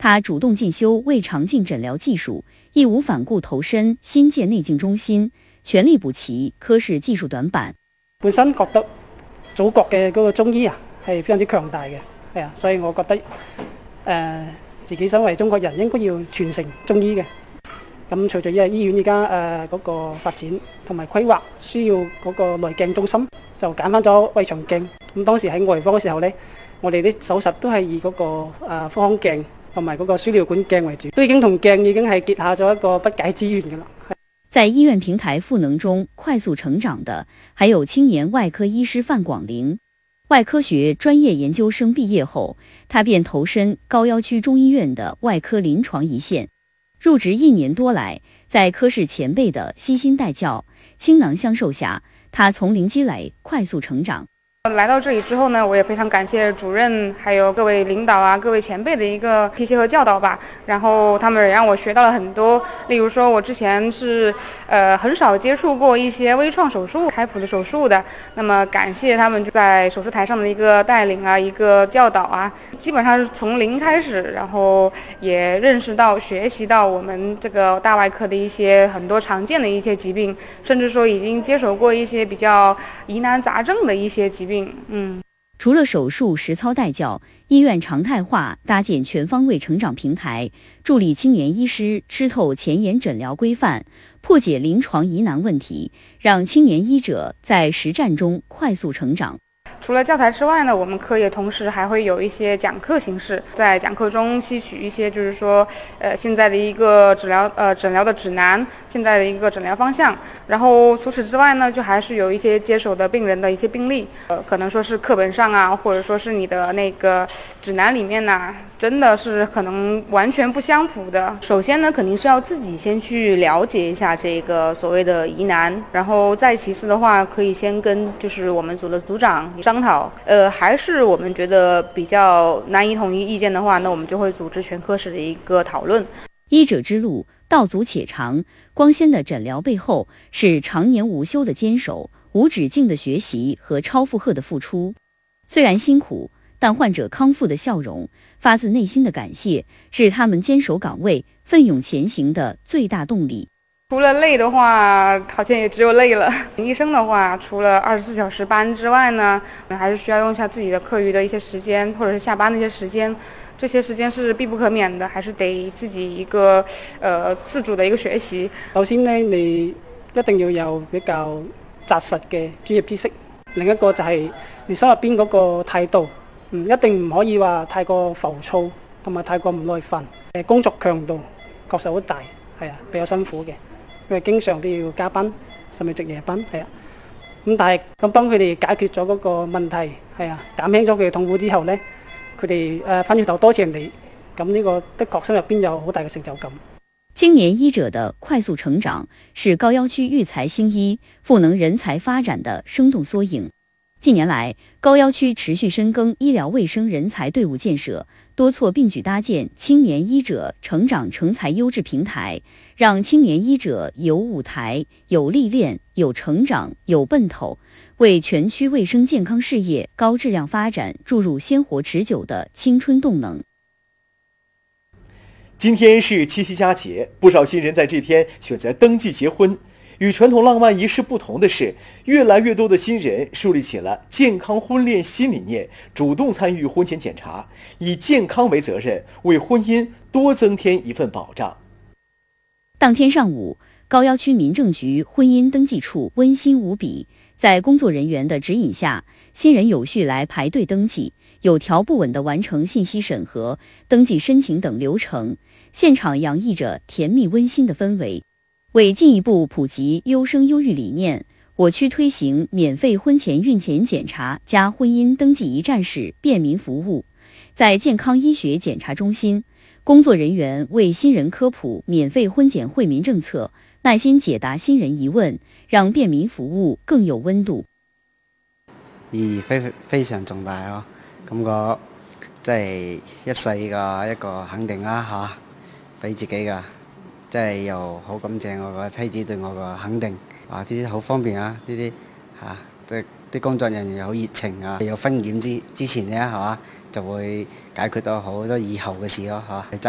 他主動進修胃腸鏡診療技術，義無反顧投身新界內鏡中心，全力補齊科室技術短板。 本身覺得祖國嘅嗰個中醫係非常之強大嘅，所以我覺得自己身為中國人應該要傳承中醫嘅。咁隨住醫院而家嗰個發展同埋規劃，需要嗰個內鏡中心，就揀翻咗胃腸鏡。咁當時喺外科嘅時候呢，我哋啲手術都係以嗰個腹腔鏡同埋嗰個輸尿管鏡為主，都已經同鏡已經係結下咗一個不解之緣㗎啦。 在醫院平台賦能中快速成長的，還有青年外科醫師范廣玲。外科學專業研究生畢業後，他便投身高要區中醫院的外科臨床一線。入職1年多來，在科室前輩的悉心帶教、傾囊相授下，他從零積累，快速成長。 來到這裡之後呢，我也非常感謝主任，還有各位領導啊、各位前輩的一個提攜和教導吧。然後他們也讓我學到了很多，例如說我之前是很少接觸過一些微創手術、開腹的手術的。那麼感謝他們在手術台上的一個帶領啊、一個教導啊，基本上是從零開始，然後也認識到、學習到我們這個大外科的一些很多常見的一些疾病，甚至說已經接手過一些比較疑難雜症的一些疾病。 除了手術實操帶教，醫院常態化搭建全方位成長平台，助力青年醫師吃透前沿診療規範，破解臨床疑難問題，讓青年醫者在實戰中快速成長。 除了教材之外呢，我們科也同時還會有一些講課形式，在講課中吸取一些就是說現在的一個診療的指南，現在的一個診療方向。然後除此之外呢，就還是有一些接手的病人的一些病例，可能說是課本上啊，或者說是你的那個指南裡面啊，真的是可能完全不相符的。首先呢，肯定是要自己先去了解一下這個所謂的疑難，然後再其次的話，可以先跟就是我們組的組長商討，還是我們覺得比較難以統一意見的話，那我們就會組織全科室的一個討論。 醫者之路道阻且長，光鮮的診療背後是常年無休的堅守、無止境的學習和超負荷的付出。雖然辛苦，但患者康復的笑容、發自內心的感謝，是他們堅守崗位、奮勇前行的最大動力。 除了累的話，好像也只有累了。醫生的話，除了24小時班之外呢，還是需要用一下自己的課餘的一些時間，或者是下班的一些時間。這些時間是必不可免的，還是得自己一個自主的一個學習。 首先呢，你一定要有比較紮實嘅專業知識。另一個就係你心入邊嗰個態度，一定唔可以話太過浮躁，同埋太過唔耐煩。工作強度確實好大，比較辛苦嘅。因為經常都要加班，甚至值夜班，咁但係咁幫佢哋解決咗嗰個問題，減輕咗佢嘅痛苦之後呢，佢哋翻轉頭多謝你，咁呢個的確心入邊有好大嘅成就感。 青年醫者的快速成長是高要區育才興醫、賦能人才發展的生動縮影。近年來，高要區持續深耕醫療衛生人才隊伍建設，多措並舉搭建青年醫者成長成才優質平台，讓青年醫者有舞台、有歷練、有成長、有奔頭，為全區衛生健康事業高質量發展注入鮮活持久的青春動能。 今天是七夕佳節，不少新人在這天選擇登記結婚。與傳統浪漫儀式不同的是，越來越多的新人樹立起了健康婚戀新理念，主動參與婚前檢查，以健康為責任，為婚姻多增添一份保障。 當天上午，高要區民政局婚姻登記處溫馨無比，在工作人員的指引下，新人有序來排隊登記，有條不紊地完成信息審核、登記申請等流程，現場洋溢着甜蜜溫馨的氛圍。為進一步普及優生優育理念，我區推行免費婚前孕前檢查加婚姻登記一站式便民服務。在健康醫學檢查中心，工作人員為新人科普免費婚檢惠民政策，耐心解答新人疑問，讓便民服務更有溫度。 意義非常重大咯，感覺即係一世嘅一個肯定啦嚇，俾自己㗎。即係又好感謝我個妻子對我個肯定，呢啲好方便啊！呢啲啲工作人員又好熱情啊！有婚檢之前呢，就會解決到好多以後嘅事咯嚇。